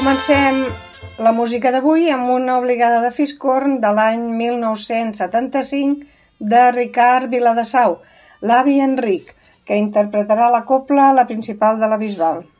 Comencem la música d'avui amb una obligada de Fiscorn de l'any 1975 de Ricard Viladesau, l'avi Enric, que interpretarà la copla La principal de la Bisbal.